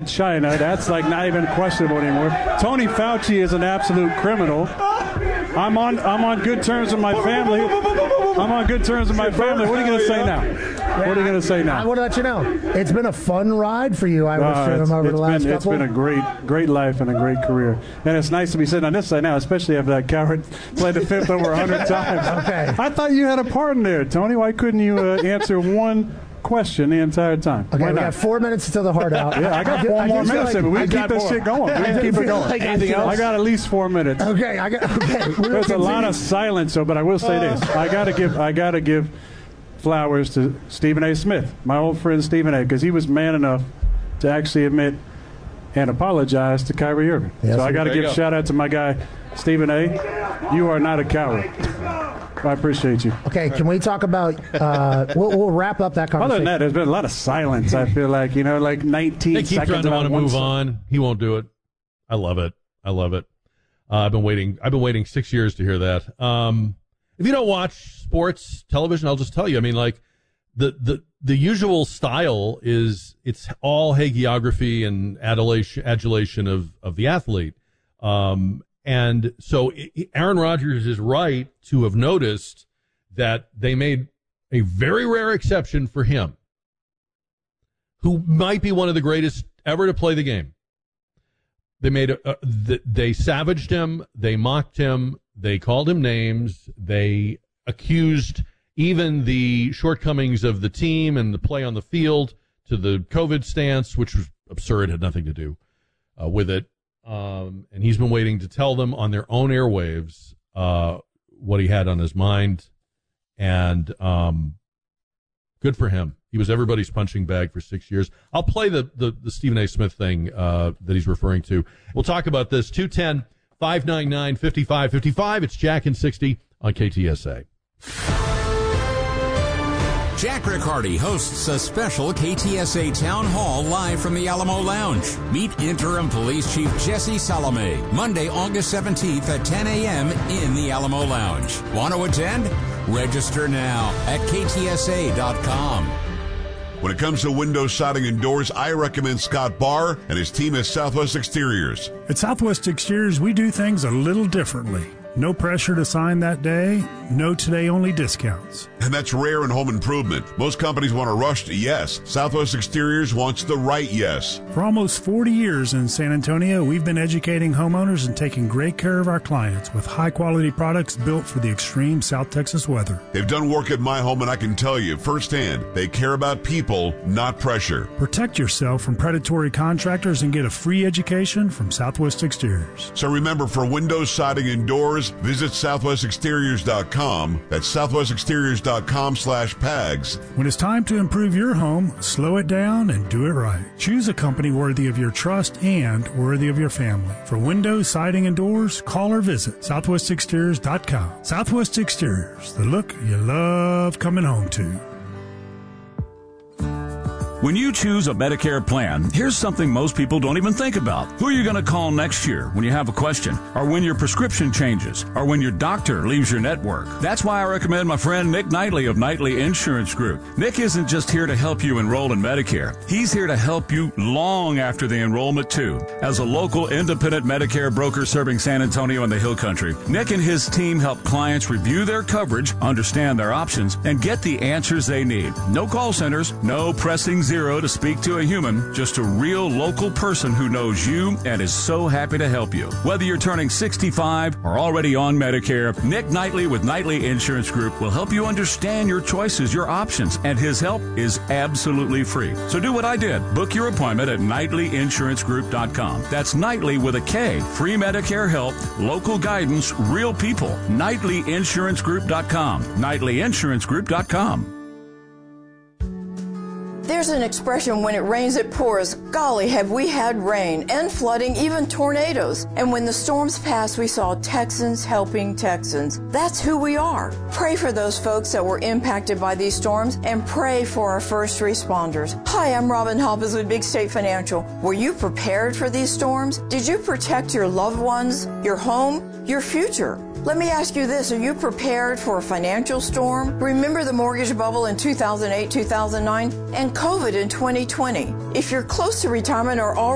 China. That's like not even questionable anymore. Tony Fauci is an absolute criminal. I'm on good terms with my family. I'm on good terms with my family. What are you going to say now? What are you going to say now? I want to let you know. It's been a fun ride for you, I would assume, over the last couple. It's been a great life and a great career. And it's nice to be sitting on this side now, especially after that coward played the fifth over 100 times. Okay. I thought you had a part in there, Tony. Why couldn't you answer one question the entire time? Okay, we got 4 minutes until the heart out. Yeah, I got 4 more minutes. Like, we keep this shit going. Anything else? I got at least 4 minutes. Okay, There's a lot of silence, but I will say this. I gotta give flowers to Stephen A. Smith, my old friend Stephen A., because he was man enough to actually admit and apologize to Kyrie Irving. Yes, so I got to give a shout out to my guy Stephen A. You are not a coward. I appreciate you. Okay, can we talk about we'll wrap up that conversation. Other than that, there's been a lot of silence. I feel like, like 19 they keep seconds. Trying to want to move on. He won't do it. I love it. I've been waiting 6 years to hear that. If you don't watch sports television, I'll just tell you. I mean, like the usual style is it's all hagiography and adulation of the athlete. And so Aaron Rodgers is right to have noticed that they made a very rare exception for him, who might be one of the greatest ever to play the game. They savaged him. They mocked him. They called him names. They accused even the shortcomings of the team and the play on the field to the COVID stance, which was absurd, had nothing to do with it. And he's been waiting to tell them on their own airwaves what he had on his mind. And good for him. He was everybody's punching bag for 6 years. I'll play the Stephen A. Smith thing that he's referring to. We'll talk about this. 210-599-5555. It's Jack and 60 on KTSA. Jack Riccardi hosts a special KTSA Town Hall live from the Alamo Lounge. Meet Interim Police Chief Jesse Salome, Monday, August 17th at 10 a.m. in the Alamo Lounge. Want to attend? Register now at ktsa.com. When it comes to windows, siding, and doors, I recommend Scott Barr and his team at Southwest Exteriors. At Southwest Exteriors, we do things a little differently. No pressure to sign that day, no today-only discounts. And that's rare in home improvement. Most companies want a rushed yes. Southwest Exteriors wants the right yes. For almost 40 years in San Antonio, we've been educating homeowners and taking great care of our clients with high-quality products built for the extreme South Texas weather. They've done work at my home, and I can tell you firsthand, they care about people, not pressure. Protect yourself from predatory contractors and get a free education from Southwest Exteriors. So remember, for windows, siding, and doors, visit southwestexteriors.com. That's southwestexteriors.com/PAGS. When it's time to improve your home, slow it down and do it right. Choose a company worthy of your trust and worthy of your family. For windows, siding, and doors, call or visit southwestexteriors.com. Southwest Exteriors, the look you love coming home to. When you choose a Medicare plan, here's something most people don't even think about. Who are you going to call next year when you have a question? Or when your prescription changes? Or when your doctor leaves your network? That's why I recommend my friend Nick Knightley of Knightley Insurance Group. Nick isn't just here to help you enroll in Medicare. He's here to help you long after the enrollment, too. As a local independent Medicare broker serving San Antonio and the Hill Country, Nick and his team help clients review their coverage, understand their options, and get the answers they need. No call centers, no pressing zero to speak to a human, just a real local person who knows you and is so happy to help you. Whether you're turning 65 or already on Medicare, Nick Knightley with Knightley Insurance Group will help you understand your choices, your options, and his help is absolutely free. So do what I did. Book your appointment at KnightleyInsuranceGroup.com. That's Knightley with a K. Free Medicare help, local guidance, real people. KnightleyInsuranceGroup.com. KnightleyInsuranceGroup.com. There's an expression, when it rains, it pours. Golly, have we had rain and flooding, even tornadoes. And when the storms passed, we saw Texans helping Texans. That's who we are. Pray for those folks that were impacted by these storms and pray for our first responders. Hi, I'm Robin Hoppes with Big State Financial. Were you prepared for these storms? Did you protect your loved ones, your home, your future? Let me ask you this. Are you prepared for a financial storm? Remember the mortgage bubble in 2008, 2009, and COVID in 2020. If you're close to retirement or already